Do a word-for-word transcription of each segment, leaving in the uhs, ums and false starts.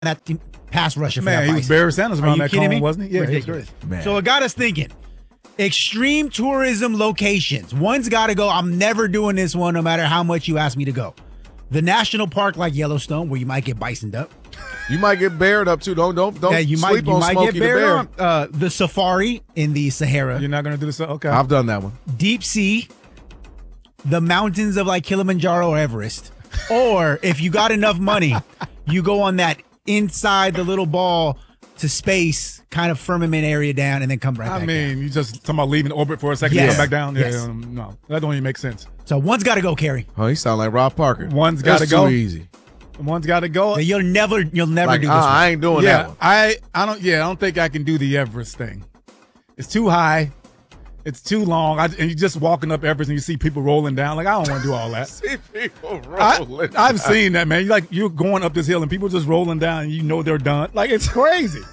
that team, pass rusher for Man, that he price. was Barry Sanders Are around you that kidding cone, me? wasn't he? Yeah, Ridiculous. he was Man. So it got us thinking. Extreme tourism locations. One's got to go. I'm never doing this one no matter how much you ask me to go. The national park like Yellowstone, where you might get bisoned up. You might get bared up too. Don't don't don't Yeah, you sleep might, you on might Smokey get the buried Bear. on. Uh, the safari in the Sahara. You're not going to do this? Okay. I've done that one. Deep sea. The mountains of like Kilimanjaro or Everest. Or if you got enough money, you go on that inside the little ball to space kind of firmament area down and then come right I back mean, down. you just talking about leaving orbit for a second Yes. and come back down? Yeah, Yes. um, no, that don't even make sense. So one's got to go, Kerry. Oh, he sound like Rob Parker. One's That's got to go. too easy. One's got to go. You'll never, you'll never Like, do uh, this one. I ain't doing that Yeah, one. I, I don't. Yeah, I don't think I can do the Everest thing. It's too high. It's too long. I, and you're just walking up Everest and you see people rolling down. Like I don't want to do all that. See people I, rolling. I've seen that, man. You like you're going up this hill and people just rolling down and you know they're done. Like it's crazy.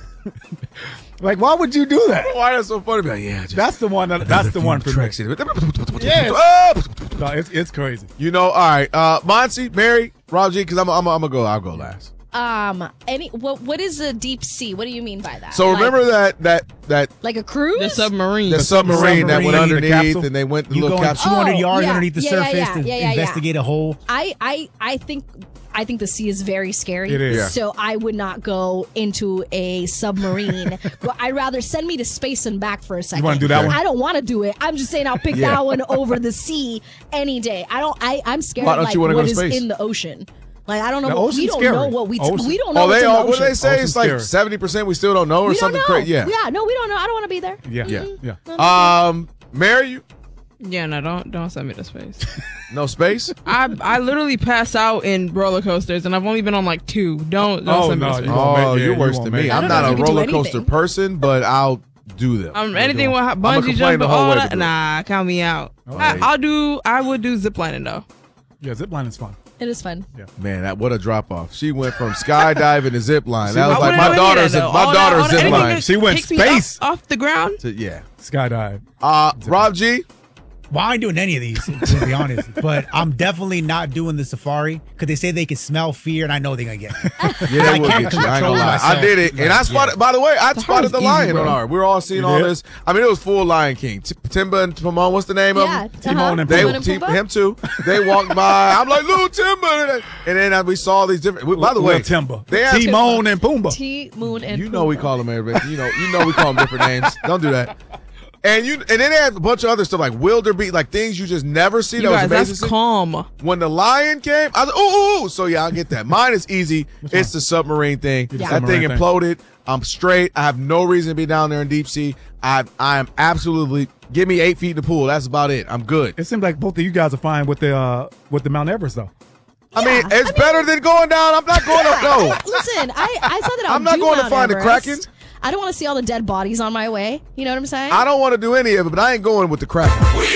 Like why would you do that? Why that's so funny? Like, yeah, just That's the one. That, that's the one for me. tricks. Yeah. Oh! No, it's it's crazy. You know, all right. Uh, Monty, Mary, Rob G, because I'm, I'm, I'm gonna go. I'll go last. Um, any what? What is a deep sea? What do you mean by that? So Like- remember that that that like a cruise? The submarine. the submarine, that went submarine, the underneath, capsule. and they went the You little go in capsule. two hundred Oh, yards yeah, underneath the yeah, yeah, surface yeah, to yeah, yeah, investigate a hole. I, I, I think, I think the sea is very scary. It is. Yeah. So I would not go into a submarine. Well, I'd rather send me to space and back for a second. wanna do that one? I don't want to do it. I'm just saying I'll pick Yeah. that one over the sea any day. I don't. I, I'm scared Why of don't like you wanna what go to is space? in the ocean. Like I don't know. The What, we ocean's don't scary. know what we. Ocean. We don't know. Oh, what's they in the all. What do they ocean. say? Ocean's It's like scary. seventy percent. We still don't know, or We don't something know. crazy. Yeah. Yeah. No, we don't know. I don't want to be there. Yeah, Yeah. yeah. Um, Mary, you Yeah, no, don't don't send me to space. no space. I I literally pass out in roller coasters, and I've only been on like two. Don't don't Oh, send me no, to space. you won't Oh, make- yeah, you're you worse won't than make me. it. I'm I don't not know a if you can do roller coaster anything. person, but I'll do them. Um, anything with I'ma bungee complain jumping, the whole all way that. through. Nah, count me out. Okay. I, I'll do. I would do ziplining though. Yeah, zipline is fun. It is fun. Man, that what a drop off. She went from skydiving to zip line. That I was like wouldn't my know any of daughter's that, though. my All that- daughter's all that- zip anything line. that She went takes me up space. off the ground. To- yeah. Skydive. Uh, Rob G. Well, I ain't doing any of these, to be honest. But I'm definitely not doing the safari because they say they can smell fear, and I know they're gonna get me. Yeah, I they will can't get you. I ain't control gonna lie. I myself. did it, and I spotted. By the way, I spotted the easy, lion bro. on our. We were all seeing You all did? this. I mean, it was full Lion King. T- Timber and Timon. What's the name Yeah. of them? Timon and They Timon and T- Pumbaa? him too. They walked by. I'm like, little Timber, and then uh, we saw these different. we- By the way, Little Timber, they have- Timon and Pumbaa. T Moon and you know we Pumbaa. call them everybody. You know, you know we call them different names. Don't do that. And you, and then they had a bunch of other stuff like wildebeest, like things you just never see. You that was guys, amazing. that's to see. calm. When the lion came, I was like, ooh, ooh, ooh. So yeah, I get that. Mine is easy. It's the submarine thing. Yeah. That Submarine thing thing. imploded. I'm straight. I have no reason to be down there in deep sea. I I am absolutely give me eight feet in the pool. That's about it. I'm good. It seems like both of you guys are fine with the uh, with the Mount Everest though. I mean, Yeah, it's I mean- better than going down. I'm not going up. No. Listen, I, I said that I'll I'm not do going to Mount find the Everest. Kraken. I don't want to see all the dead bodies on my way. You know what I'm saying? I don't want to do any of it, but I ain't going with the Kraken.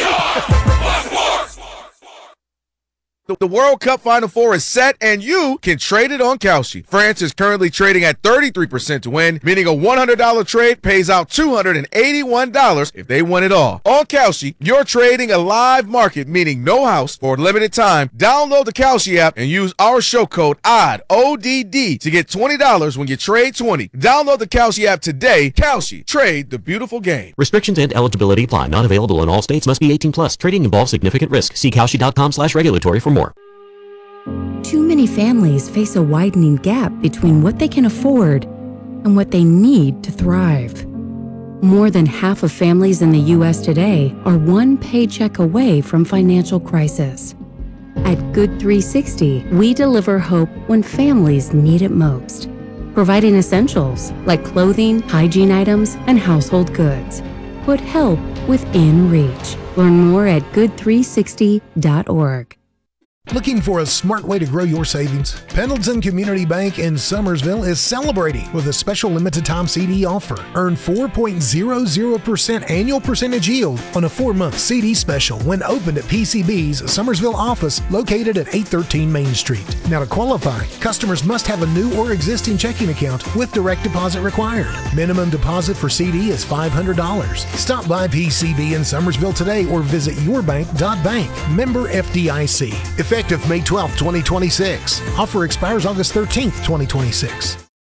The, the World Cup Final Four is set, and you can trade it on Kalshi. France is currently trading at thirty-three percent to win, meaning a one hundred dollars trade pays out two hundred eighty-one dollars if they win it all. On Kalshi, you're trading a live market, meaning no house, for a limited time. Download the Kalshi app and use our show code O D D, O D D, to get twenty dollars when you trade twenty. Download the Kalshi app today. Kalshi, trade the beautiful game. Restrictions and eligibility apply. Not available in all states. Must be eighteen plus. Trading involves significant risk. See Kalshi.com slash regulatory for more. Too many families face a widening gap between what they can afford and what they need to thrive. More than half of families in the U S today are one paycheck away from financial crisis. At Good three sixty, we deliver hope when families need it most, providing essentials like clothing, hygiene items, and household goods. Put help within reach. Learn more at good three sixty dot org. Looking for a smart way to grow your savings? Pendleton Community Bank in Summersville is celebrating with a special limited time C D offer. Earn four point zero zero percent annual percentage yield on a four-month C D special when opened at P C B's Summersville office located at eight thirteen Main Street. Now to qualify, customers must have a new or existing checking account with direct deposit required. Minimum deposit for C D is five hundred dollars. Stop by P C B in Summersville today or visit your bank dot bank. Member F D I C. Effective May twelfth, twenty twenty-six. Offer expires August thirteenth, twenty twenty-six.